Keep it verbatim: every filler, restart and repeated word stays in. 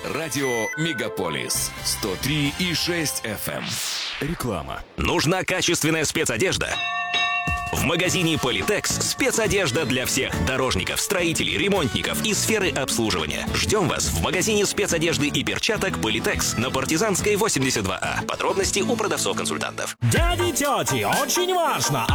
Радио Мегаполис сто три и шесть эф эм. Реклама. Нужна качественная спецодежда? В магазине Политекс спецодежда для всех дорожников, строителей, ремонтников и сферы обслуживания. Ждем вас в магазине спецодежды и перчаток Политекс на Партизанской восемьдесят два А. Подробности у продавцов-консультантов. Дяди, тети, очень важно!